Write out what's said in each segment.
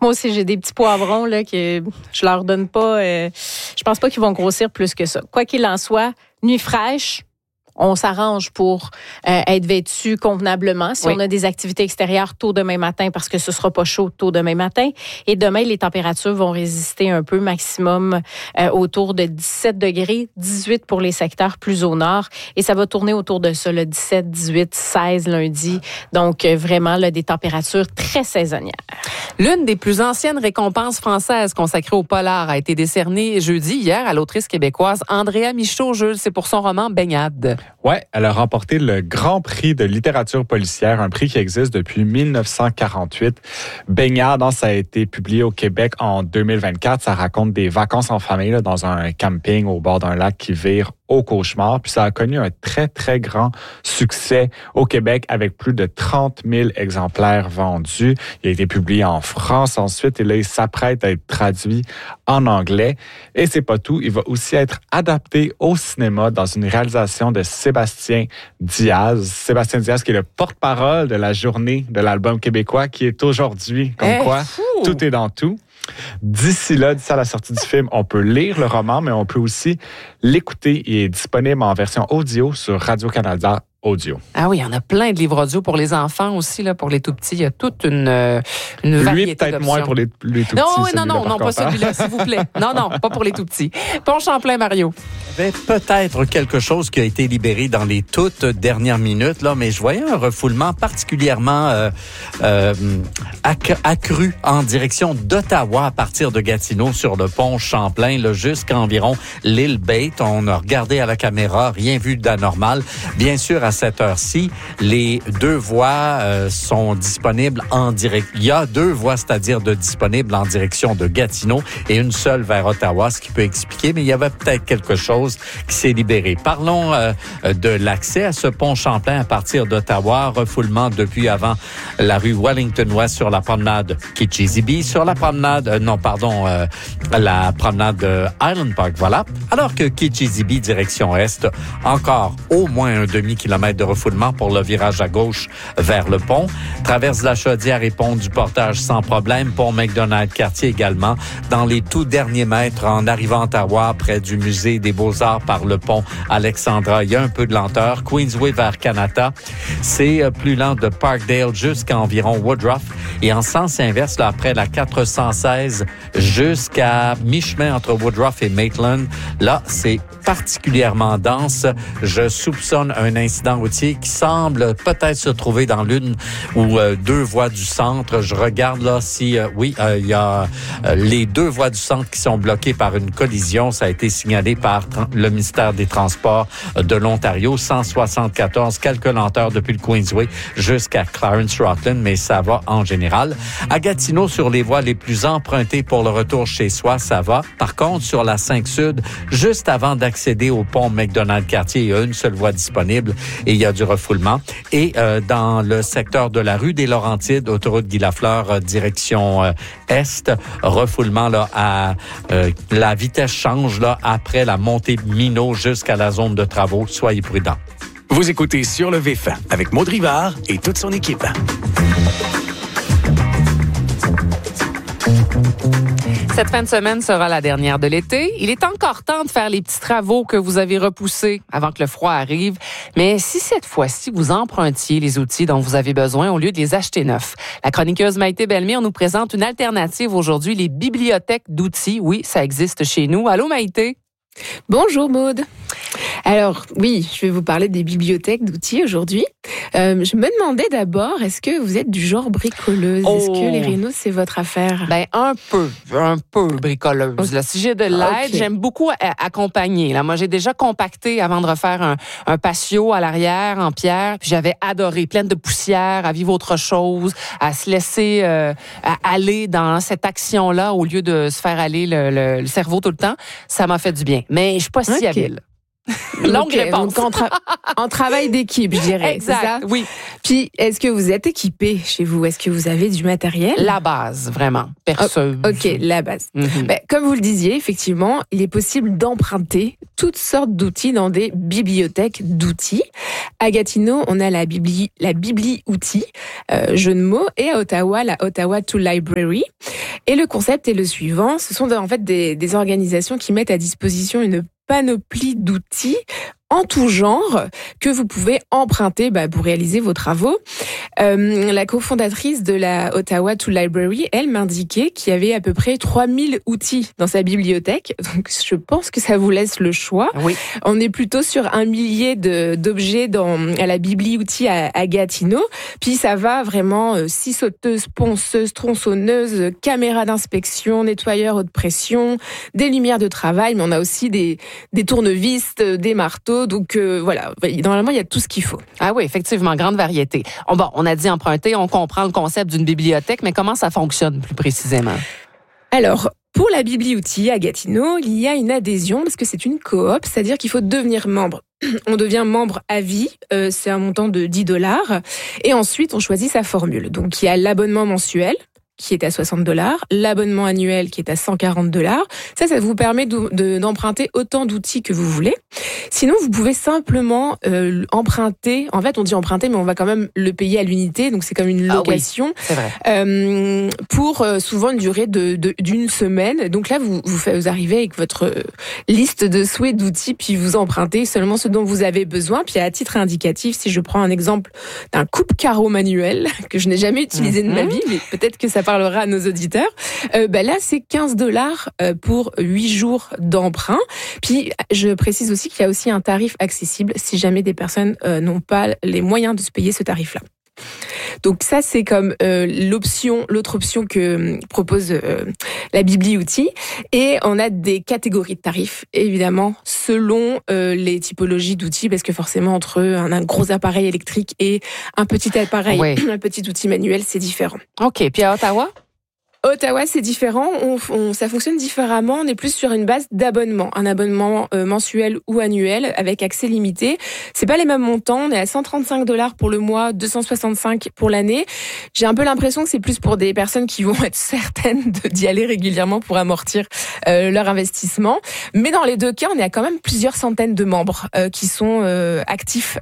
Moi aussi, j'ai des petits poivrons là, que je leur donne pas. Je pense pas qu'ils vont grossir plus que ça. Quoi qu'il en soit, nuit fraîche. On s'arrange pour être vêtu convenablement. Si on a des activités extérieures tôt demain matin, parce que ce sera pas chaud tôt demain matin. Et demain, les températures vont résister un peu, maximum autour de 17 degrés, 18 pour les secteurs plus au nord. Et ça va tourner autour de ça, le 17, 18, 16 lundi. Donc, vraiment, là, des températures très saisonnières. L'une des plus anciennes récompenses françaises consacrées au polar a été décernée hier à l'autrice québécoise Andrea Michaud. Jules, c'est pour son roman Baignade. Ouais, elle a remporté le Grand Prix de littérature policière, un prix qui existe depuis 1948. Baignade, ça a été publié au Québec en 2024. Ça raconte des vacances en famille là, dans un camping au bord d'un lac qui vire au cauchemar. Puis ça a connu un très, très grand succès au Québec avec plus de 30 000 exemplaires vendus. Il a été publié en France ensuite et là, il s'apprête à être traduit en anglais. Et c'est pas tout, il va aussi être adapté au cinéma dans une réalisation de Sébastien Diaz. Sébastien Diaz qui est le porte-parole de la journée de l'album québécois qui est aujourd'hui. Comme quoi, tout est dans tout. D'ici à la sortie du film, on peut lire le roman, mais on peut aussi l'écouter. Il est disponible en version audio sur Radio-Canada Audio. Ah oui, il y en a plein de livres audio pour les enfants aussi, là, pour les tout-petits. Il y a toute une variété Lui, peut-être d'options. moins pour les tout petits. Non, pas celui-là, s'il vous plaît. Non, pas pour les tout petits. Pont Champlain, Mario. Il y avait peut-être quelque chose qui a été libéré dans les toutes dernières minutes, là, mais je voyais un refoulement particulièrement accru en direction d'Ottawa à partir de Gatineau sur le pont Champlain, là, jusqu'à environ l'île Bate. On a regardé à la caméra, rien vu d'anormal. Bien sûr, à cette heure-ci, les deux voies sont disponibles en direct. Il y a deux voies, c'est-à-dire disponibles en direction de Gatineau et une seule vers Ottawa, ce qui peut expliquer, mais il y avait peut-être quelque chose qui s'est libéré. Parlons de l'accès à ce pont Champlain à partir d'Ottawa. Refoulement depuis avant la rue Wellington-Ouest sur la promenade Kitchissippi, sur la promenade, la promenade Island Park, voilà. Alors que Kitchissippi, direction Est, encore au moins un demi-kilomètre de refoulement pour le virage à gauche vers le pont. Traverse la Chaudière et pont du Portage sans problème. Pont McDonald-Cartier également. Dans les tout derniers mètres, en arrivant à Ottawa, près du musée des Beaux-Arts par le pont Alexandra, il y a un peu de lenteur. Queensway vers Canada, c'est plus lent de Parkdale jusqu'à environ Woodruff. Et en sens inverse, là, après la 416 jusqu'à mi-chemin entre Woodruff et Maitland, là, c'est particulièrement dense. Je soupçonne un incident routier qui semble peut-être se trouver dans l'une ou deux voies du centre. Je regarde là si, il y a les deux voies du centre qui sont bloquées par une collision. Ça a été signalé par le ministère des Transports de l'Ontario. 174, quelques lenteurs depuis le Queensway jusqu'à Clarence-Rockland, mais ça va en général. À Gatineau, sur les voies les plus empruntées pour le retour chez soi, ça va. Par contre, sur la 5 Sud, juste avant d'accéder au pont McDonald-Cartier, il y a une seule voie disponible et il y a du refoulement. Et dans le secteur de la rue des Laurentides, autoroute Guy Lafleur, direction Est, refoulement là à la vitesse change là après la montée Minot jusqu'à la zone de travaux. Soyez prudents. Vous écoutez Sur le Vif avec Maud Rivard et toute son équipe. Cette fin de semaine sera la dernière de l'été. Il est encore temps de faire les petits travaux que vous avez repoussés avant que le froid arrive. Mais si cette fois-ci, vous empruntiez les outils dont vous avez besoin au lieu de les acheter neufs? La chroniqueuse Maïté Bellemire nous présente une alternative aujourd'hui, les bibliothèques d'outils. Oui, ça existe chez nous. Allô, Maïté? Bonjour Maude. Alors oui, je vais vous parler des bibliothèques d'outils aujourd'hui. Je me demandais d'abord, est-ce que vous êtes du genre bricoleuse? Est-ce que les rénaux, c'est votre affaire? Ben un peu bricoleuse. Okay. Là, si j'ai de l'aide, j'aime beaucoup accompagner. Là, moi, j'ai déjà compacté avant de refaire un patio à l'arrière en pierre. Puis j'avais adoré, pleine de poussière, à vivre autre chose, à se laisser aller dans cette action-là au lieu de se faire aller le cerveau tout le temps. Ça m'a fait du bien. Mais je suis pas si habile. Longue réponse. Donc, en travail d'équipe, je dirais. Exact, c'est ça? Oui. Puis, est-ce que vous êtes équipé chez vous? Est-ce que vous avez du matériel? La base, vraiment. Perceuse. OK, la base. Mm-hmm. Ben, comme vous le disiez, effectivement, il est possible d'emprunter toutes sortes d'outils dans des bibliothèques d'outils. À Gatineau, on a la Bibli Outils, jeu de mots, et à Ottawa, la Ottawa Tool Library. Et le concept est le suivant. Ce sont en fait des organisations qui mettent à disposition une panoplie d'outils en tout genre que vous pouvez emprunter pour réaliser vos travaux. La cofondatrice de la Ottawa Tool Library, elle m'indiquait qu'il y avait à peu près 3000 outils dans sa bibliothèque. Donc, je pense que ça vous laisse le choix. Oui. On est plutôt sur 1 millier d'objets à la bibli-outils à Gatineau. Puis, ça va vraiment scie sauteuse, ponceuse, tronçonneuse, caméra d'inspection, nettoyeur haute pression, des lumières de travail, mais on a aussi des tournevis, des marteaux. Donc voilà, normalement, il y a tout ce qu'il faut. Ah oui, effectivement, grande variété. On a dit emprunter, on comprend le concept d'une bibliothèque, mais comment ça fonctionne plus précisément? Alors, pour la Bibli-Outils à Gatineau, il y a une adhésion parce que c'est une coop, c'est-à-dire qu'il faut devenir membre. On devient membre à vie, c'est un montant de $10, et ensuite on choisit sa formule. Donc il y a l'abonnement mensuel, qui est à $60, l'abonnement annuel qui est à $140. Ça vous permet d'emprunter autant d'outils que vous voulez. Sinon, vous pouvez simplement emprunter. En fait, on dit emprunter, mais on va quand même le payer à l'unité, donc c'est comme une location. Ah oui, c'est vrai. Pour souvent une durée d'une semaine. Donc là, vous arrivez avec votre liste de souhaits d'outils, puis vous empruntez seulement ce dont vous avez besoin. Puis à titre indicatif, si je prends un exemple d'un coupe-carreau manuel que je n'ai jamais utilisé de ma vie, mais peut-être que ça parlera à nos auditeurs. Là, c'est $15 pour 8 jours d'emprunt. Puis, je précise aussi qu'il y a aussi un tarif accessible si jamais des personnes n'ont pas les moyens de se payer ce tarif-là. Donc ça, c'est comme l'autre option que propose la Bibli-Outils. Et on a des catégories de tarifs, évidemment, selon les typologies d'outils, parce que forcément, entre un gros appareil électrique et un petit appareil, un petit outil manuel, c'est différent. OK. Puis à Ottawa? Ottawa, c'est différent. Ça fonctionne différemment. On est plus sur une base d'abonnement. Un abonnement mensuel ou annuel avec accès limité. C'est pas les mêmes montants. On est à $135 pour le mois, $265 pour l'année. J'ai un peu l'impression que c'est plus pour des personnes qui vont être certaines d'y aller régulièrement pour amortir leur investissement. Mais dans les deux cas, on est à quand même plusieurs centaines de membres qui sont actifs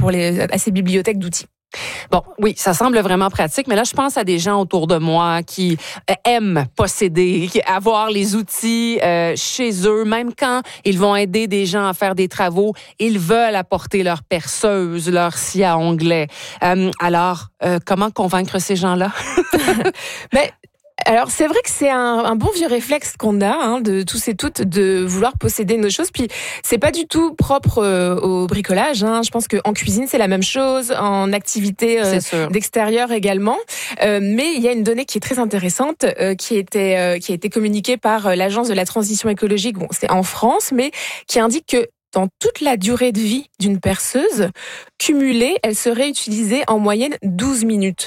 à ces bibliothèques d'outils. Bon, oui, ça semble vraiment pratique, mais là, je pense à des gens autour de moi qui aiment posséder, avoir les outils chez eux, même quand ils vont aider des gens à faire des travaux, ils veulent apporter leur perceuse, leur scie à onglet. Alors, comment convaincre ces gens-là? Alors, c'est vrai que c'est un bon vieux réflexe qu'on a, de tous et toutes, de vouloir posséder nos choses. Puis, c'est pas du tout propre au bricolage. Je pense qu'en cuisine, c'est la même chose, en activité d'extérieur également. Mais il y a une donnée qui est très intéressante, qui a été communiquée par l'Agence de la transition écologique. Bon, c'est en France, mais qui indique que dans toute la durée de vie d'une perceuse, cumulée, elle serait utilisée en moyenne 12 minutes.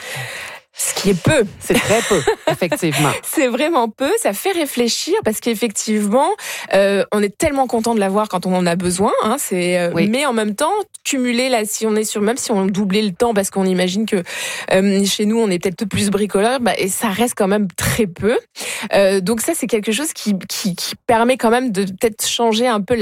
Ce qui est peu. C'est très peu, effectivement. C'est vraiment peu. Ça fait réfléchir parce qu'effectivement, on est tellement content de l'avoir quand on en a besoin. Mais en même temps, cumuler là, même si on doublait le temps parce qu'on imagine que chez nous, on est peut-être plus bricoleur, et ça reste quand même très peu. Donc ça, c'est quelque chose qui permet quand même de peut-être changer un peu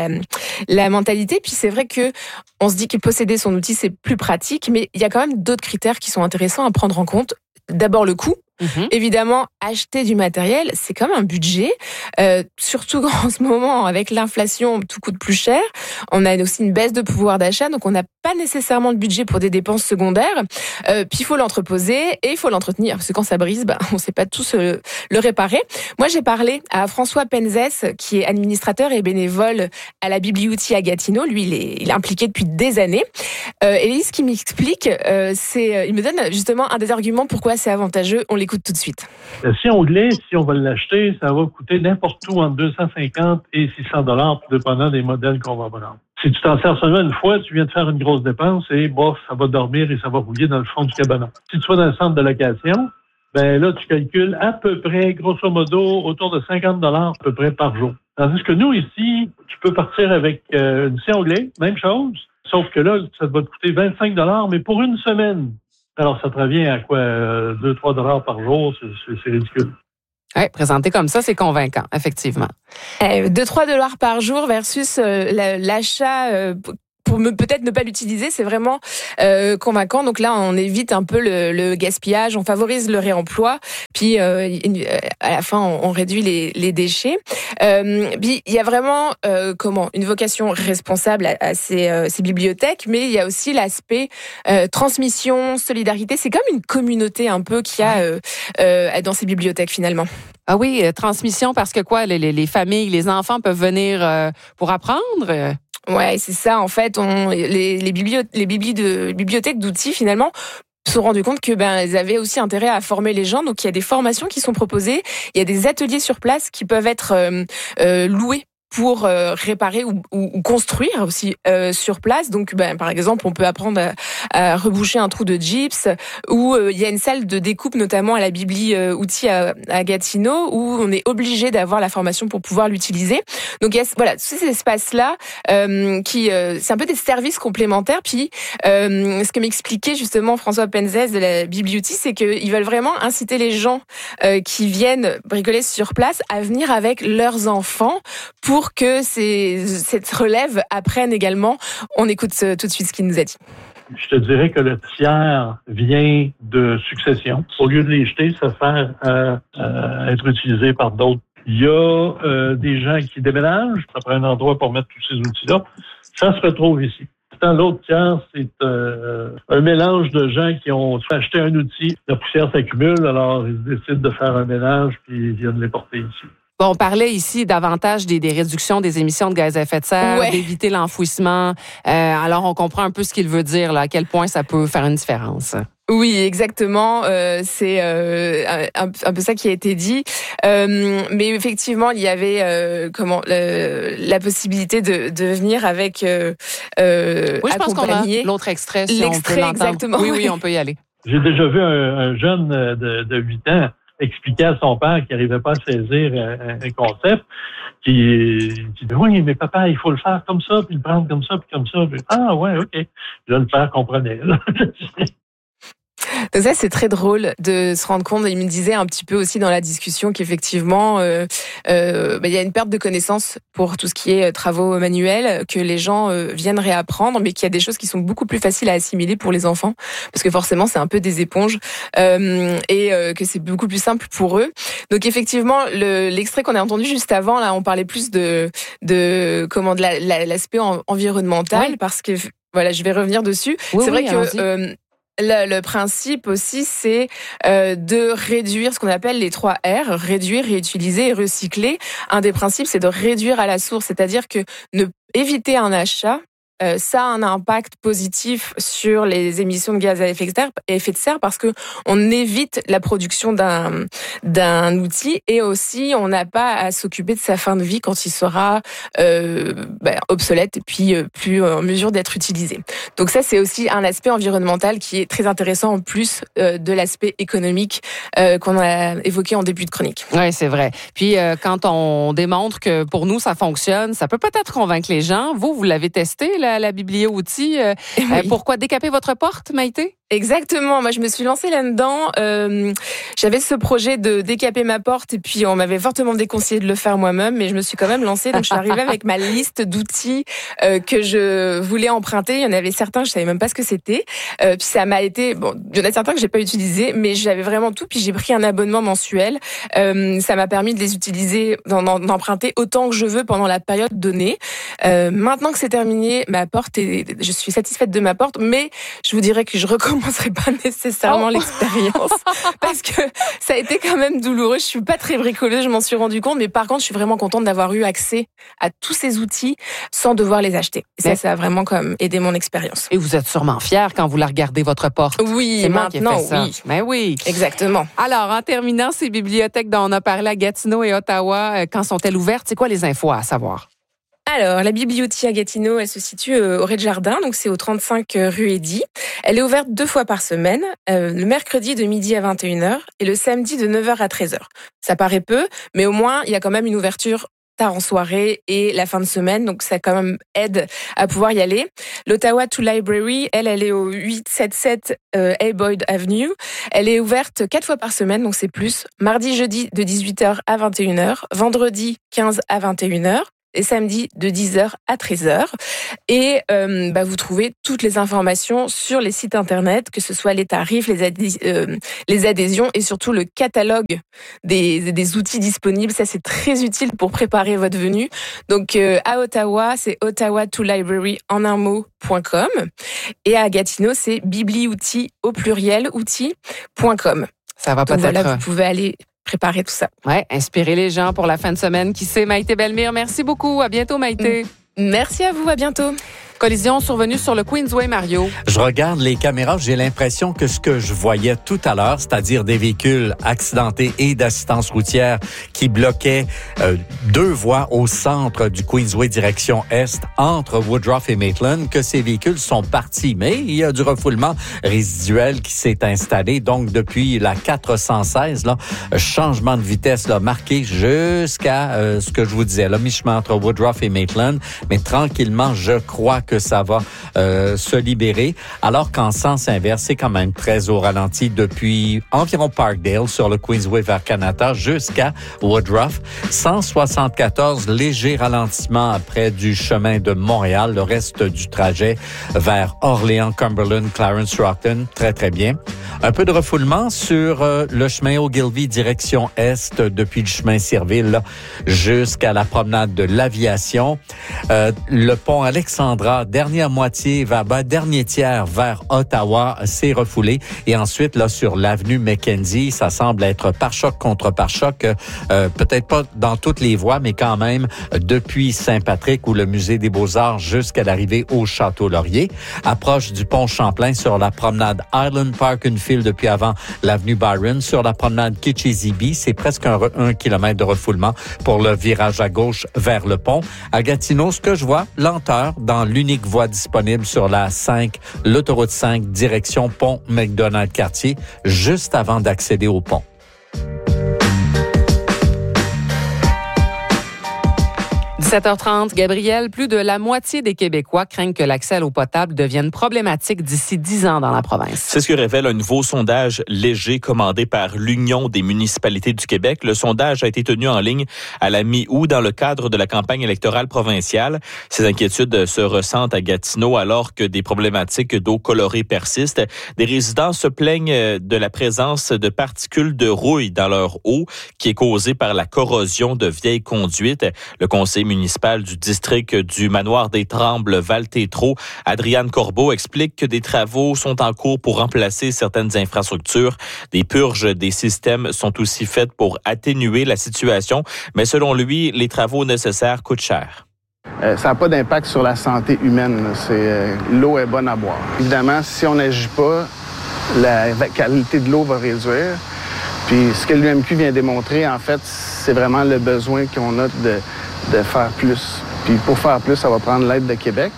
la mentalité. Puis c'est vrai que on se dit que posséder son outil, c'est plus pratique, mais il y a quand même d'autres critères qui sont intéressants à prendre en compte. D'abord, le coût. Évidemment, acheter du matériel, c'est comme un budget. Surtout en ce moment, avec l'inflation, tout coûte plus cher. On a aussi une baisse de pouvoir d'achat, donc on n'a pas nécessairement de budget pour des dépenses secondaires. Puis il faut l'entreposer et il faut l'entretenir, parce que quand ça brise, on ne sait pas tous le réparer. Moi, j'ai parlé à François Penzès, qui est administrateur et bénévole à la Bibli-Outils à Gatineau. Lui, il est impliqué depuis des années. Et ce qu'il m'explique, il me donne justement un des arguments pourquoi c'est avantageux. On l'écoute tout de suite. Si on va l'acheter, ça va coûter n'importe où entre 250 et 600 $, tout dépendant des modèles qu'on va prendre. Si tu t'en sers seulement une fois, tu viens de faire une grosse dépense et ça va dormir et ça va rouiller dans le fond du cabanon. Si tu vas dans le centre de location, là, tu calcules à peu près, grosso modo, autour de 50 $ à peu près par jour. Tandis que nous, ici, tu peux partir avec une scie à onglet, même chose, sauf que là, ça va te coûter 25 $, mais pour une semaine. Alors, ça te revient à quoi? 2-3 $ par jour, c'est ridicule. Oui, présenté comme ça, c'est convaincant, effectivement. 2-3 $ par jour versus l'achat pour peut-être ne pas l'utiliser, c'est vraiment convaincant. Donc là, on évite un peu le gaspillage, on favorise le réemploi, puis à la fin, on réduit les déchets. Puis il y a vraiment une vocation responsable à ces bibliothèques, mais il y a aussi l'aspect transmission, solidarité. C'est comme une communauté un peu qu'il y a dans ces bibliothèques finalement. Ah oui, transmission parce que quoi, les familles, les enfants peuvent venir pour apprendre. Ouais, c'est ça. En fait, les bibliothèques d'outils finalement se sont rendus compte que elles avaient aussi intérêt à former les gens. Donc il y a des formations qui sont proposées, il y a des ateliers sur place qui peuvent être loués pour réparer ou construire aussi sur place. Donc, par exemple, on peut apprendre à reboucher un trou de gypse, ou il y a une salle de découpe, notamment à la Bibli Outils à Gatineau, où on est obligé d'avoir la formation pour pouvoir l'utiliser. Donc, il y a tous ces espaces-là qui, c'est un peu des services complémentaires. Puis, ce que m'expliquait justement François Penzès de la Bibli Outils, c'est qu'ils veulent vraiment inciter les gens qui viennent bricoler sur place à venir avec leurs enfants pour que cette relève apprenne également. On écoute tout de suite ce qu'il nous a dit. Je te dirais que le tiers vient de succession. Au lieu de les jeter, ça faire être utilisé par d'autres. Il y a des gens qui déménagent, ça prend un endroit pour mettre tous ces outils-là. Ça se retrouve ici. L'autre tiers, c'est un mélange de gens qui ont acheté un outil, la poussière s'accumule, alors ils décident de faire un ménage puis ils viennent les porter ici. Bon, on parlait ici davantage des réductions des émissions de gaz à effet de serre, d'éviter l'enfouissement. Alors, on comprend un peu ce qu'il veut dire, là, à quel point ça peut faire une différence. Oui, exactement. C'est un peu ça qui a été dit. Mais effectivement, il y avait la possibilité de venir avec oui, je pense qu'on a l'autre extrait, si on peut l'entendre. Exactement. Oui, on peut y aller. J'ai déjà vu un jeune de 8 ans expliquer à son père qu'il n'arrivait pas à saisir un concept, qui dit « Oui, mais papa, il faut le faire comme ça, puis le prendre comme ça, puis comme ça. » Ah ouais, OK. Là, le père comprenait. Donc ça, c'est très drôle de se rendre compte. Il me disait un petit peu aussi dans la discussion qu'effectivement, il y a une perte de connaissances pour tout ce qui est travaux manuels, que les gens viennent réapprendre, mais qu'il y a des choses qui sont beaucoup plus faciles à assimiler pour les enfants, parce que forcément, c'est un peu des éponges, et que c'est beaucoup plus simple pour eux. Donc effectivement, l'extrait qu'on a entendu juste avant, là, on parlait plus de l'aspect environnemental, parce que voilà, je vais revenir dessus. Oui, c'est vrai que le principe aussi, c'est de réduire ce qu'on appelle les 3 R, réduire, réutiliser et recycler. Un des principes, c'est de réduire à la source, c'est-à-dire que éviter un achat, ça a un impact positif sur les émissions de gaz à effet de serre parce que on évite la production d'un outil et aussi on n'a pas à s'occuper de sa fin de vie quand il sera obsolète et puis plus en mesure d'être utilisé. Donc ça, c'est aussi un aspect environnemental qui est très intéressant en plus de l'aspect économique qu'on a évoqué en début de chronique. Oui, c'est vrai. Puis quand on démontre que pour nous ça fonctionne, ça peut peut-être convaincre les gens. Vous l'avez testé la Bibli Outils. Oui. Pourquoi décaper votre porte, Maïté? Exactement. Moi, je me suis lancée là-dedans. J'avais ce projet de décaper ma porte et puis on m'avait fortement déconseillé de le faire moi-même, mais je me suis quand même lancée. Donc, je suis arrivée avec ma liste d'outils que je voulais emprunter. Il y en avait certains, je savais même pas ce que c'était. Puis ça m'a été, il y en a certains que j'ai pas utilisés, mais j'avais vraiment tout. Puis j'ai pris un abonnement mensuel. Ça m'a permis de les utiliser, d'emprunter autant que je veux pendant la période donnée. Maintenant que c'est terminé, je suis satisfaite de ma porte, mais je vous dirais que je recommencerai pas nécessairement l'expérience parce que ça a été quand même douloureux. Je suis pas très bricoleuse, je m'en suis rendu compte, mais par contre, je suis vraiment contente d'avoir eu accès à tous ces outils sans devoir les acheter. Et ça a vraiment comme aidé mon expérience. Et vous êtes sûrement fière quand vous la regardez votre porte. Oui, c'est maintenant, moi qui ai fait ça. Oui. Mais oui. Exactement. Alors, en terminant, ces bibliothèques dont on a parlé à Gatineau et Ottawa, quand sont-elles ouvertes? C'est quoi les infos à savoir? Alors, la Bibli Outils à Gatineau, elle se situe au Rez-de-Jardin, donc c'est au 35 rue Eddy. Elle est ouverte 2 fois par semaine, le mercredi de midi à 21h et le samedi de 9h à 13h. Ça paraît peu, mais au moins, il y a quand même une ouverture tard en soirée et la fin de semaine, donc ça quand même aide à pouvoir y aller. L'Ottawa to Library, elle est au 877 A. Boyd Avenue. Elle est ouverte 4 fois par semaine, donc c'est plus. Mardi, jeudi de 18h à 21h, vendredi 15 à 21h. les samedis de 10h à 13h. Et vous trouvez toutes les informations sur les sites internet, que ce soit les tarifs, les adhésions et surtout le catalogue des outils disponibles. Ça, c'est très utile pour préparer votre venue. Donc, à Ottawa, c'est ottawa2library en un mot.com. Et à Gatineau, c'est biblioutil au pluriel outil.com. Ça va donc peut-être... voilà, vous pouvez aller préparer tout ça. Ouais, inspirer les gens pour la fin de semaine. Qui sait, Maïté Bellemire, merci beaucoup. À bientôt, Maïté. Merci à vous, à bientôt. Collision survenue sur le Queensway, Mario. Je regarde les caméras, j'ai l'impression que ce que je voyais tout à l'heure, c'est-à-dire des véhicules accidentés et d'assistance routière qui bloquaient 2 voies au centre du Queensway direction est entre Woodruff et Maitland, que ces véhicules sont partis. Mais il y a du refoulement résiduel qui s'est installé. Donc, depuis la 416, changement de vitesse marqué jusqu'à ce que je vous disais, mi-chemin entre Woodruff et Maitland. Mais tranquillement, je crois que ça va se libérer, alors qu'en sens inverse, c'est quand même très au ralenti depuis environ Parkdale sur le Queensway vers Kanata jusqu'à Woodruff. 174 légers ralentissements près du chemin de Montréal. Le reste du trajet vers Orléans, Cumberland, Clarence, Rockton, très, très bien. Un peu de refoulement sur le chemin Ogilvie, direction est, depuis le chemin Sirville jusqu'à la promenade de l'Aviation. Le pont Alexandra, dernière dernier tiers vers Ottawa, c'est refoulé. Et ensuite, sur l'avenue Mackenzie, ça semble être pare-choc contre pare-choc. Peut-être pas dans toutes les voies, mais quand même depuis Saint-Patrick ou le Musée des Beaux-Arts jusqu'à l'arrivée au Château-Laurier. Approche du pont Champlain sur la promenade Island Park, une file depuis avant l'avenue Byron. Sur la promenade Kitchizibi, c'est presque 1 kilomètre de refoulement pour le virage à gauche vers le pont. À Gatineau, ce que je vois, lenteur dans l'unique voie disponible sur la 5, l'autoroute 5, direction pont McDonald-Cartier, juste avant d'accéder au pont. 17h30, Gabriel, plus de la moitié des Québécois craignent que l'accès à l'eau potable devienne problématique d'ici 10 ans dans la province. C'est ce que révèle un nouveau sondage léger commandé par l'Union des municipalités du Québec. Le sondage a été tenu en ligne à la mi-août dans le cadre de la campagne électorale provinciale. Ces inquiétudes se ressentent à Gatineau alors que des problématiques d'eau colorée persistent. Des résidents se plaignent de la présence de particules de rouille dans leur eau qui est causée par la corrosion de vieilles conduites. Le conseiller municipal du district du Manoir des Trembles, Val-Tétro, Adriane Corbeau, explique que des travaux sont en cours pour remplacer certaines infrastructures. Des purges des systèmes sont aussi faites pour atténuer la situation, mais selon lui, les travaux nécessaires coûtent cher. Ça n'a pas d'impact sur la santé humaine. L'eau est bonne à boire. Évidemment, si on n'agit pas, la qualité de l'eau va réduire. Puis ce que l'UMQ vient démontrer, en fait, c'est vraiment le besoin qu'on a de faire plus. Puis pour faire plus, ça va prendre l'aide de Québec.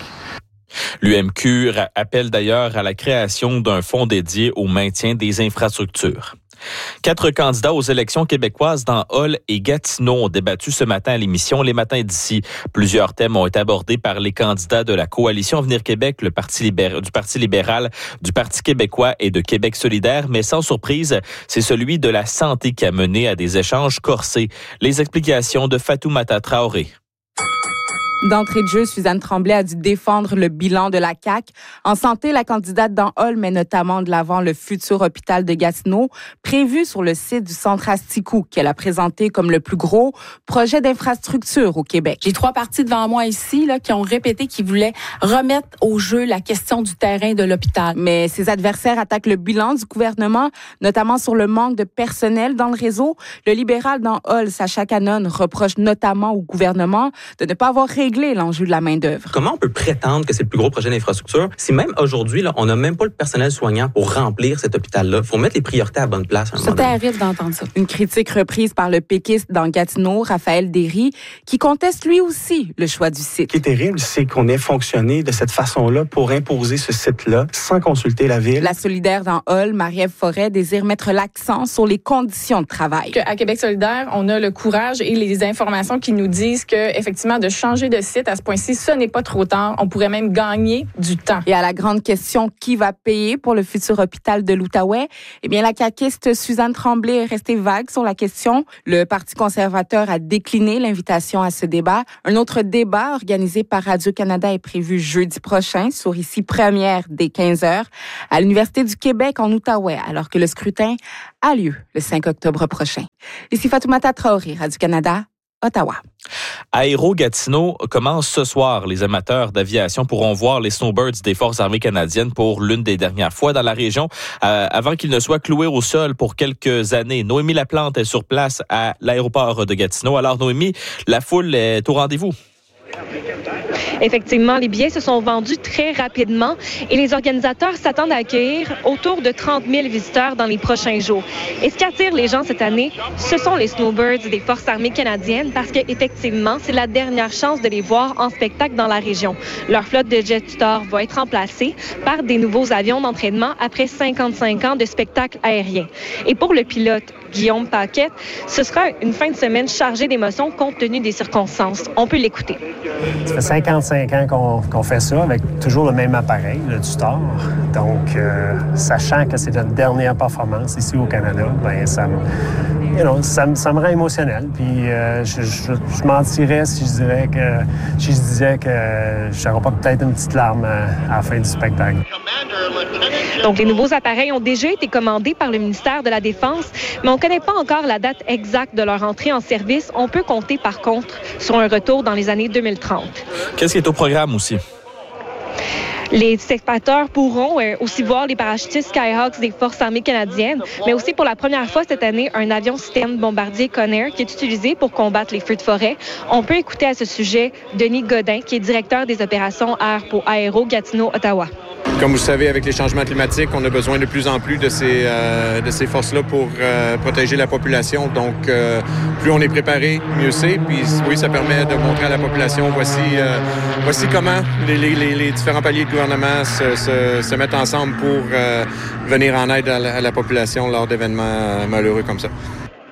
L'UMQ appelle d'ailleurs à la création d'un fonds dédié au maintien des infrastructures. 4 candidats aux élections québécoises dans Hull et Gatineau ont débattu ce matin à l'émission Les Matins d'ici. Plusieurs thèmes ont été abordés par les candidats de la Coalition Avenir Québec, du Parti libéral, du Parti québécois et de Québec solidaire. Mais sans surprise, c'est celui de la santé qui a mené à des échanges corsés. Les explications de Fatoumata Traoré. D'entrée de jeu, Suzanne Tremblay a dû défendre le bilan de la CAQ. En santé, la candidate dans Hull met notamment de l'avant le futur hôpital de Gatineau, prévu sur le site du centre Asticou, qu'elle a présenté comme le plus gros projet d'infrastructure au Québec. J'ai 3 partis devant moi ici qui ont répété qu'ils voulaient remettre au jeu la question du terrain de l'hôpital. Mais ses adversaires attaquent le bilan du gouvernement, notamment sur le manque de personnel dans le réseau. Le libéral dans Hull, Sacha Cannon, reproche notamment au gouvernement de ne pas avoir réglé l'enjeu de la main-d'œuvre. Comment on peut prétendre que c'est le plus gros projet d'infrastructure si même aujourd'hui, on n'a même pas le personnel soignant pour remplir cet hôpital-là? Il faut mettre les priorités à la bonne place. C'est terrible d'entendre ça. Une critique reprise par le péquiste dans Gatineau, Raphaël Derry, qui conteste lui aussi le choix du site. Ce qui est terrible, c'est qu'on ait fonctionné de cette façon-là pour imposer ce site-là sans consulter la ville. La solidaire dans Hull, Marie-Ève Forêt, désire mettre l'accent sur les conditions de travail. À Québec solidaire, on a le courage et les informations qui nous disent que effectivement de changer de le site à ce point-ci, ce n'est pas trop tard. On pourrait même gagner du temps. Et à la grande question, qui va payer pour le futur hôpital de l'Outaouais? Eh bien, la caquiste Suzanne Tremblay est restée vague sur la question. Le Parti conservateur a décliné l'invitation à ce débat. Un autre débat organisé par Radio-Canada est prévu jeudi prochain sur ici première dès 15h à l'Université du Québec en Outaouais, alors que le scrutin a lieu le 5 octobre prochain. Ici Fatoumata Traoré, Radio-Canada, Ottawa. Aéro-Gatineau commence ce soir. Les amateurs d'aviation pourront voir les Snowbirds des Forces armées canadiennes pour l'une des dernières fois dans la région avant qu'ils ne soient cloués au sol pour quelques années. Noémie Laplante est sur place à l'aéroport de Gatineau. Alors Noémie, la foule est au rendez-vous. Effectivement, les billets se sont vendus très rapidement et les organisateurs s'attendent à accueillir autour de 30 000 visiteurs dans les prochains jours. Et ce qui attire les gens cette année, ce sont les Snowbirds des Forces armées canadiennes parce qu'effectivement, c'est la dernière chance de les voir en spectacle dans la région. Leur flotte de jet Tutor va être remplacée par des nouveaux avions d'entraînement après 55 ans de spectacle aérien. Et pour le pilote Guillaume Paquette, ce sera une fin de semaine chargée d'émotions compte tenu des circonstances. On peut l'écouter. Ça fait 55 ans qu'on fait ça avec toujours le même appareil, le Tutor. Donc, sachant que c'est notre dernière performance ici au Canada, ben ça me rend émotionnel. Puis, je mentirais si je disais que j'aurais pas peut-être une petite larme à la fin du spectacle. Donc, les nouveaux appareils ont déjà été commandés par le ministère de la Défense, mais on ne connaît pas encore la date exacte de leur entrée en service. On peut compter, par contre, sur un retour dans les années 2030. Qu'est-ce qui est au programme aussi? Les spectateurs pourront aussi voir les parachutistes Skyhawks des Forces armées canadiennes, mais aussi pour la première fois cette année, un avion système bombardier Conair qui est utilisé pour combattre les feux de forêt. On peut écouter à ce sujet Denis Godin, qui est directeur des opérations Air pour Aéro Gatineau, Ottawa. Comme vous savez, avec les changements climatiques, on a besoin de plus en plus de ces forces-là pour protéger la population. Donc, plus on est préparé, mieux c'est. Puis oui, ça permet de montrer à la population, voici comment les différents paliers de gouvernement se mettent ensemble pour venir en aide à la population lors d'événements malheureux comme ça.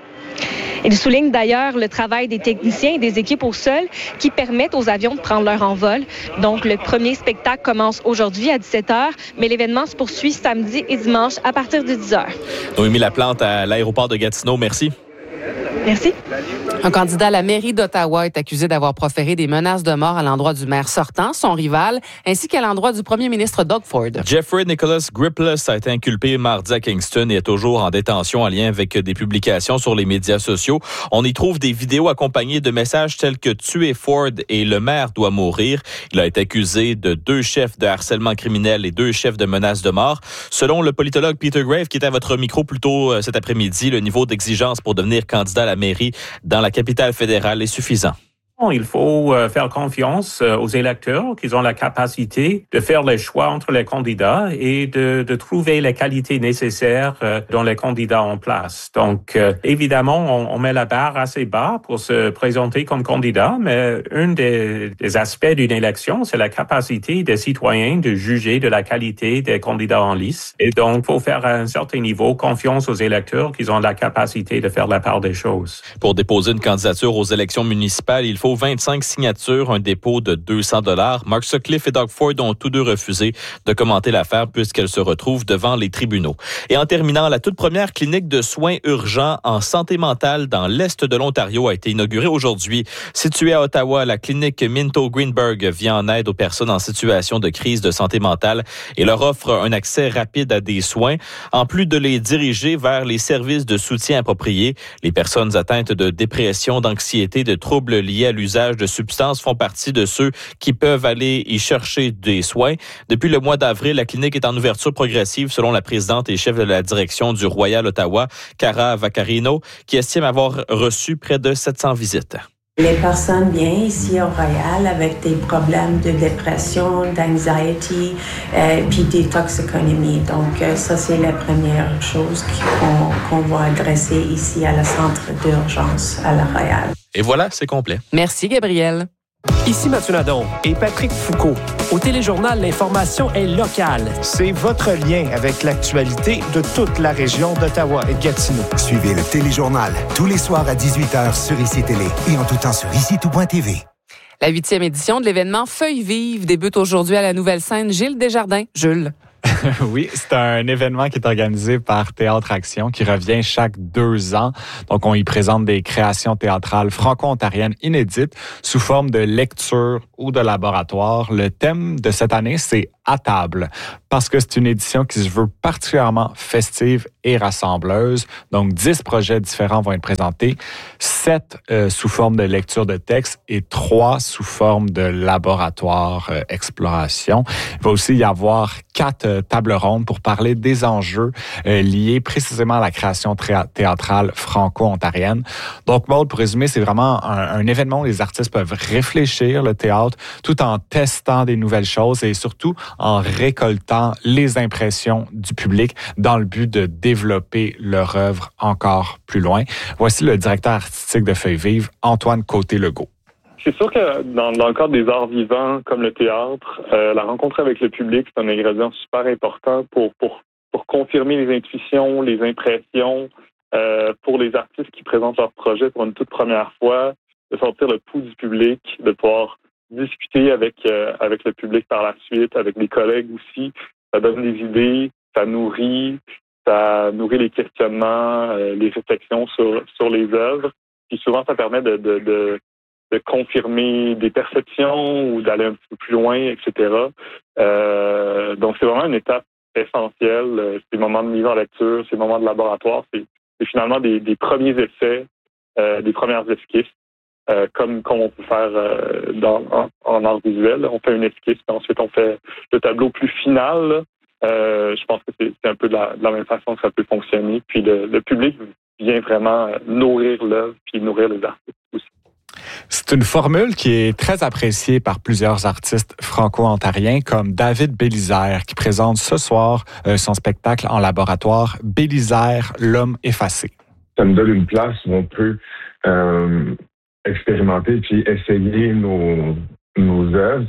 Il souligne d'ailleurs le travail des techniciens et des équipes au sol qui permettent aux avions de prendre leur envol. Donc, le premier spectacle commence aujourd'hui à 17h, mais l'événement se poursuit samedi et dimanche à partir de 10h. Noémie Laplante à l'aéroport de Gatineau, merci. Merci. Un candidat à la mairie d'Ottawa est accusé d'avoir proféré des menaces de mort à l'endroit du maire sortant, son rival, ainsi qu'à l'endroit du premier ministre Doug Ford. Jeffrey Nicholas Gripless a été inculpé mardi à Kingston et est toujours en détention en lien avec des publications sur les médias sociaux. On y trouve des vidéos accompagnées de messages tels que « Tuer Ford et le maire doit mourir ». Il a été accusé de 2 chefs de harcèlement criminel et 2 chefs de menaces de mort. Selon le politologue Peter Graves, qui était à votre micro plus tôt cet après-midi, le niveau d'exigence pour devenir candidat à la mairie dans la capitale fédérale est suffisant. Il faut faire confiance aux électeurs qui ont la capacité de faire les choix entre les candidats et de trouver les qualités nécessaires dans les candidats en place. Donc, évidemment, on met la barre assez bas pour se présenter comme candidat, mais un des aspects d'une élection, c'est la capacité des citoyens de juger de la qualité des candidats en lice. Et donc, il faut faire à un certain niveau confiance aux électeurs qui ont la capacité de faire la part des choses. Pour déposer une candidature aux élections municipales, il faut 25 signatures, un dépôt de $200. Mark Sutcliffe et Doug Ford ont tous deux refusé de commenter l'affaire puisqu'elle se retrouve devant les tribunaux. Et en terminant, la toute première clinique de soins urgents en santé mentale dans l'est de l'Ontario a été inaugurée aujourd'hui. Située à Ottawa, la clinique Minto Greenberg vient en aide aux personnes en situation de crise de santé mentale et leur offre un accès rapide à des soins, en plus de les diriger vers les services de soutien appropriés. Les personnes atteintes de dépression, d'anxiété, de troubles liés à l'usage de substances font partie de ceux qui peuvent aller y chercher des soins. Depuis le mois d'avril, la clinique est en ouverture progressive selon la présidente et chef de la direction du Royal Ottawa, Cara Vaccarino, qui estime avoir reçu près de 700 visites. Les personnes viennent ici au Royal avec des problèmes de dépression, d'anxiety, puis de toxicomanie. Donc, ça, c'est la première chose qu'on va adresser ici à la centre d'urgence à la Royal. Et voilà, c'est complet. Merci, Gabriel. Ici Mathieu Nadon et Patrick Foucault. Au Téléjournal, l'information est locale. C'est votre lien avec l'actualité de toute la région d'Ottawa et de Gatineau. Suivez le Téléjournal tous les soirs à 18h sur ICI Télé et en tout temps sur ICI-tout.tv. La 8e édition de l'événement Feuilles vives débute aujourd'hui à la Nouvelle Scène. Gilles Desjardins. Jules. Oui, c'est un événement qui est organisé par Théâtre Action qui revient chaque 2 ans. Donc, on y présente des créations théâtrales franco-ontariennes inédites sous forme de lecture ou de laboratoire. Le thème de cette année, c'est « À table » parce que c'est une édition qui se veut particulièrement festive et rassembleuse. Donc, 10 projets différents vont être présentés, 7 sous forme de lecture de texte et 3 sous forme de laboratoire exploration. Il va aussi y avoir 4 tables rondes pour parler des enjeux liés précisément à la création théâtrale franco-ontarienne. Donc, Maud, pour résumer, c'est vraiment un événement où les artistes peuvent réfléchir le théâtre tout en testant des nouvelles choses et surtout en récoltant les impressions du public dans le but de développer leur œuvre encore plus loin. Voici le directeur artistique de Feuilles vives, Antoine Côté-Legault. C'est sûr que dans le cadre des arts vivants comme le théâtre, la rencontre avec le public, c'est un ingrédient super important pour confirmer les intuitions, les impressions, pour les artistes qui présentent leur projet pour une toute première fois, de sortir le pouls du public, de pouvoir discuter avec le public par la suite, avec des collègues aussi. Ça donne des idées, ça nourrit les questionnements, les réflexions sur les œuvres. Puis souvent, ça permet de confirmer des perceptions ou d'aller un petit peu plus loin, etc. Donc, c'est vraiment une étape essentielle. Ces moments de mise en lecture, ces moments de laboratoire, c'est finalement des premiers essais, des premières esquisses, comme on peut faire en art visuel. On fait une esquisse, puis ensuite on fait le tableau plus final. Je pense que c'est un peu de la même façon que ça peut fonctionner. Puis le public vient vraiment nourrir l'œuvre puis nourrir les artistes aussi. C'est une formule qui est très appréciée par plusieurs artistes franco-ontariens comme David Bélisère qui présente ce soir son spectacle en laboratoire Bélisère, l'homme effacé. Ça me donne une place où on peut expérimenter puis essayer nos œuvres.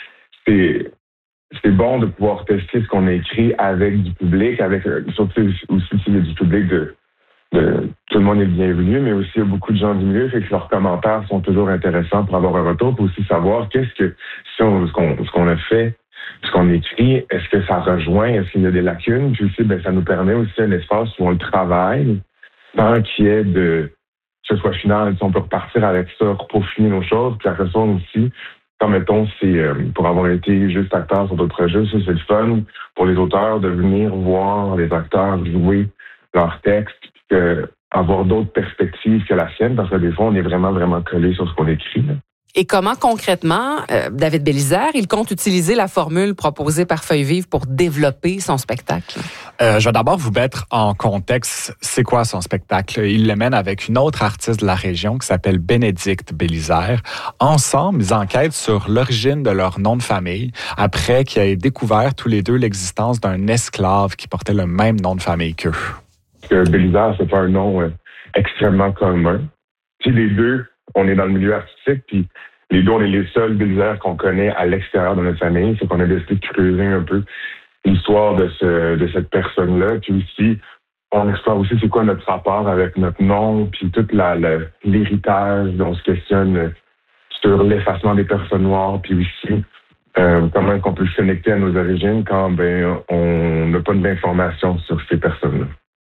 C'est bon de pouvoir tester ce qu'on a écrit avec du public, surtout aussi s'il y a du public de tout le monde est bienvenu, mais aussi il y a beaucoup de gens du milieu, fait que leurs commentaires sont toujours intéressants pour avoir un retour, pour aussi savoir ce qu'on a fait, ce qu'on écrit, est-ce que ça rejoint, est-ce qu'il y a des lacunes, puis aussi, ça nous permet aussi un espace où on le travaille, tant qu'il y ait que ce soit final, si on peut repartir avec ça, peaufiner nos choses, puis après ça aussi, comme mettons, c'est pour avoir été juste acteur sur d'autres projets, ça c'est le fun pour les auteurs de venir voir les acteurs jouer leurs textes, avoir d'autres perspectives que la sienne, parce que des fois, on est vraiment, vraiment collé sur ce qu'on écrit. Là. Et comment concrètement, David Bélisère, il compte utiliser la formule proposée par Feuilles vives pour développer son spectacle? Je vais d'abord vous mettre en contexte, c'est quoi son spectacle? Il le mène avec une autre artiste de la région qui s'appelle Bénédicte Bélisère. Ensemble, ils enquêtent sur l'origine de leur nom de famille après qu'ils aient découvert tous les deux l'existence d'un esclave qui portait le même nom de famille qu'eux. Bélisère, c'est pas un nom extrêmement commun. Puis les deux, on est dans le milieu artistique, puis les deux, on est les seuls Bélisère qu'on connaît à l'extérieur de notre famille. C'est qu'on a décidé de creuser un peu l'histoire de cette personne-là. Puis aussi, on explore aussi c'est quoi notre rapport avec notre nom, puis tout l'héritage. On se questionne sur l'effacement des personnes noires, puis aussi comment on peut se connecter à nos origines quand on n'a pas d'informations sur ces personnes-là.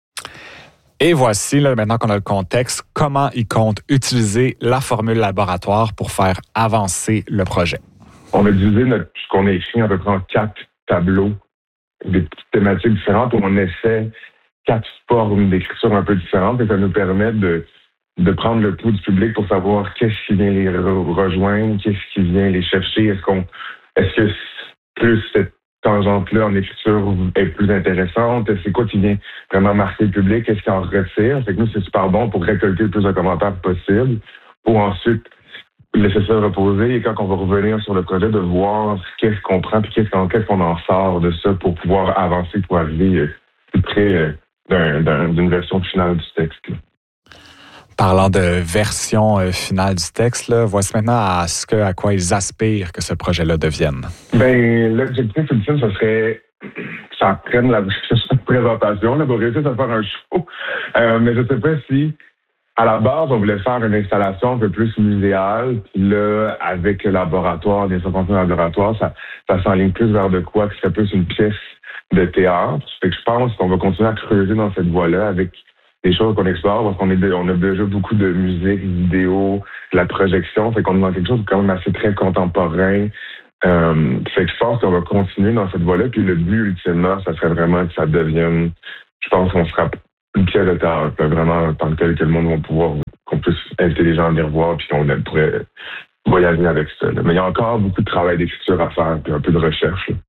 Et voici, maintenant qu'on a le contexte, comment ils comptent utiliser la formule laboratoire pour faire avancer le projet. On a divisé ce qu'on a écrit à peu près en 4 tableaux, des petites thématiques différentes où on essaie 4 formes d'écriture un peu différentes et ça nous permet de prendre le pouls du public pour savoir qu'est-ce qui vient les rejoindre, qu'est-ce qui vient les chercher, est-ce que plus cette tangente-là en écriture est plus intéressante? C'est quoi qui vient vraiment marquer le public? Qu'est-ce qui en retire? Fait que nous, c'est super bon pour récolter le plus de commentaires possible, pour ensuite laisser ça reposer et quand on va revenir sur le projet, de voir qu'est-ce qu'on prend puis qu'est-ce qu'on en sort de ça pour pouvoir avancer, pour arriver plus près d'une version finale du texte. Là. Parlant de version finale du texte, voici maintenant à quoi ils aspirent que ce projet-là devienne. L'objectif ultime, ce serait que ça prenne la présentation pour réussir à faire un show. Mais je ne sais pas si À la base, on voulait faire une installation un peu plus muséale. Puis là, avec le laboratoire, des circonstances laboratoire, ça s'enligne plus vers de quoi que serait plus une pièce de théâtre. Fait que je pense qu'on va continuer à creuser dans cette voie-là avec des choses qu'on explore parce qu'on a déjà beaucoup de musique, vidéo, de la projection. Fait qu'on est dans quelque chose de quand même assez très contemporain. Fait que je pense qu'on va continuer dans cette voie-là. Puis le but, ultimement, ça serait vraiment que ça devienne, je pense qu'on sera une pièce de théâtre, vraiment en tant que tel que le monde va pouvoir, qu'on puisse inviter les gens à venir voir puis qu'on pourrait voyager avec ça. Là. Mais il y a encore beaucoup de travail d'écriture à faire puis un peu de recherche. Là.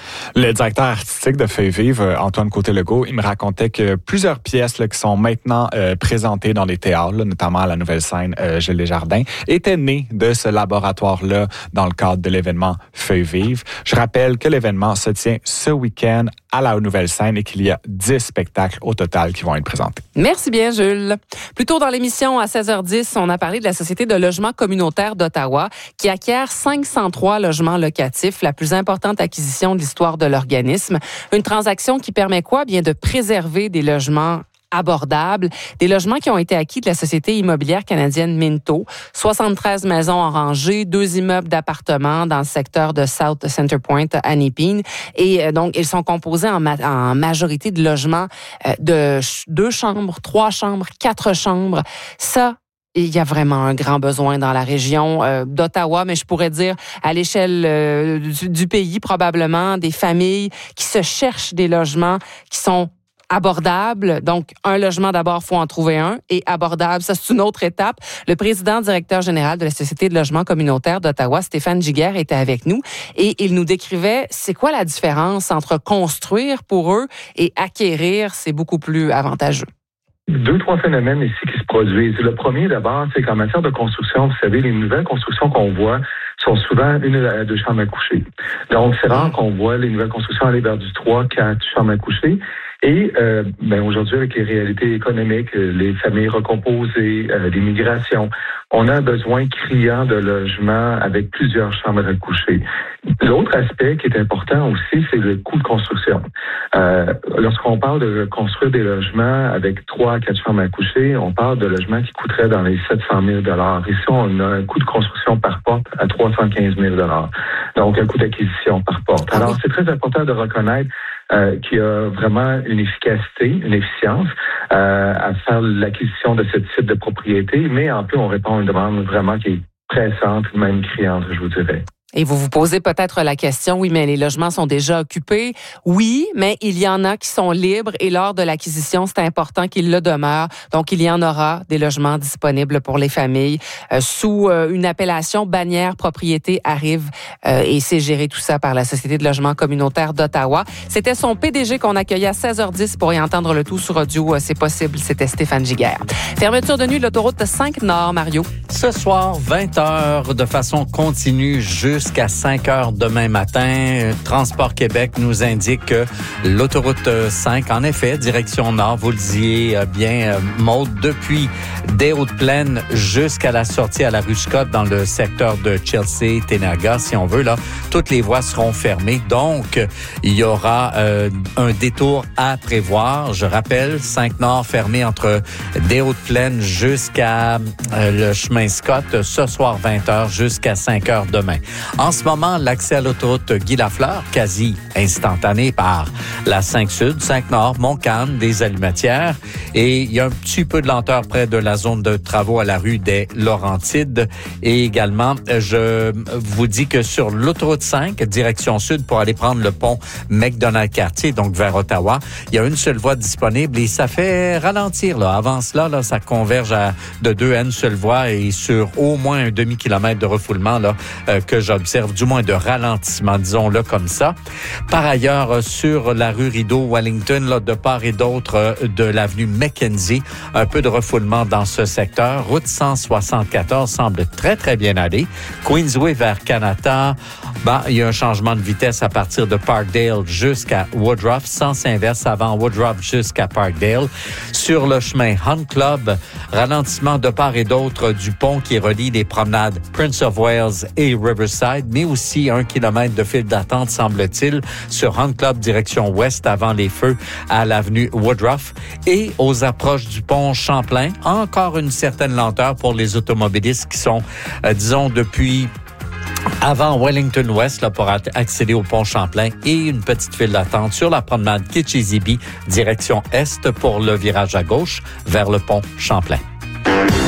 Le directeur artistique de Feuilles Vives, Antoine Côté-Legault, il me racontait que plusieurs pièces là, qui sont maintenant présentées dans les théâtres, là, notamment à la Nouvelle Scène Gilles Desjardins, étaient nées de ce laboratoire-là dans le cadre de l'événement Feuilles Vives. Je rappelle que l'événement se tient ce week-end à la Nouvelle Scène et qu'il y a 10 spectacles au total qui vont être présentés. Merci bien, Jules. Plus tôt dans l'émission, à 16h10, on a parlé de la Société de logement communautaire d'Ottawa qui acquiert 503 logements locatifs, la plus importante acquisition de l'histoire de l'organisme. Une transaction qui permet quoi? Bien de préserver des logements abordables, des logements qui ont été acquis de la société immobilière canadienne Minto, 73 maisons en rangée, 2 immeubles d'appartements dans le secteur de South Center Point à Nepean. Et donc, ils sont composés en majorité de logements de 2 chambres, 3 chambres, 4 chambres. Ça, il y a vraiment un grand besoin dans la région d'Ottawa, mais je pourrais dire à l'échelle du pays, probablement, des familles qui se cherchent des logements qui sont abordable. Donc, un logement d'abord, faut en trouver un. Et abordable, ça, c'est une autre étape. Le président directeur général de la Société de logement communautaire d'Ottawa, Stéphane Giguère, était avec nous. Et il nous décrivait, c'est quoi la différence entre construire pour eux et acquérir, c'est beaucoup plus avantageux. 2-3 phénomènes ici qui se produisent. Le premier, d'abord, c'est qu'en matière de construction, vous savez, les nouvelles constructions qu'on voit sont souvent 1 à 2 chambres à coucher. Donc, c'est rare qu'on voit les nouvelles constructions aller vers du 3-4 chambres à coucher. Et aujourd'hui, avec les réalités économiques, les familles recomposées, les migrations, on a un besoin criant de logements avec plusieurs chambres à coucher. L'autre aspect qui est important aussi, c'est le coût de construction. Lorsqu'on parle de construire des logements avec 3 à 4 chambres à coucher, on parle de logements qui coûteraient dans les 700 000 $. Ici, on a un coût de construction par porte à 315 000 $. Donc, un coût d'acquisition par porte. Alors, c'est très important de reconnaître qu'il y a vraiment une efficacité, une efficience à faire l'acquisition de ce type de propriété, mais en plus, on répond à une demande vraiment qui est pressante, même criante, je vous dirais. Et vous vous posez peut-être la question, oui, mais les logements sont déjà occupés. Oui, mais il y en a qui sont libres et lors de l'acquisition, c'est important qu'ils le demeurent. Donc, il y en aura des logements disponibles pour les familles sous une appellation bannière propriété arrive et c'est géré tout ça par la Société de logement communautaire d'Ottawa. C'était son PDG qu'on accueillait à 16h10 pour y entendre le tout sur audio. C'est possible, c'était Stéphane Giguère. Fermeture de nuit de l'autoroute 5 Nord, Mario. Ce soir, 20h de façon continue jusqu'à 5 heures demain matin. Transport Québec nous indique que l'autoroute 5, en effet, direction nord, vous le disiez bien, Maude, depuis des Hautes-Plaines jusqu'à la sortie à la rue Scott dans le secteur de Chelsea, Tenaga, si on veut, là, toutes les voies seront fermées. Donc, il y aura un détour à prévoir. Je rappelle, 5 Nord fermé entre des Hautes-Plaines jusqu'à le chemin Scott, ce soir 20h jusqu'à 5h demain. En ce moment, l'accès à l'autoroute Guy Lafleur, quasi instantané par la 5 Sud, 5 Nord, Montcalm, des Allumetières. Et il y a un petit peu de lenteur près de la zone de travaux à la rue des Laurentides. Et également, je vous dis que sur l'autoroute 5, direction sud, pour aller prendre le pont McDonald-Cartier, donc vers Ottawa, il y a une seule voie disponible et ça fait ralentir. Là. Avant cela, là, ça converge de 2 à une seule voie et sur au moins un demi-kilomètre de refoulement là, que j'observe, du moins de ralentissement, disons-le comme ça. Par ailleurs, sur la rue Rideau-Wellington, là, de part et d'autre de l'avenue Mackenzie, un peu de refoulement dans ce secteur. Route 174 semble très, très bien aller. Queensway vers Canada, il y a un changement de vitesse à partir de Parkdale jusqu'à Woodruff, sens inverse avant Woodruff jusqu'à Parkdale. Sur le chemin Hunt Club, ralentissement de part et d'autre du pont qui relie les promenades Prince of Wales et Riverside, mais aussi 1 kilomètre de file d'attente, semble-t-il, sur Hunt Club direction ouest avant les feux à l'avenue Woodruff. Et aux approches du pont Champlain, encore une certaine lenteur pour les automobilistes qui sont, disons, depuis avant Wellington West là, pour accéder au pont Champlain, et une petite file d'attente sur la promenade Kitchizibee, direction est pour le virage à gauche vers le pont Champlain.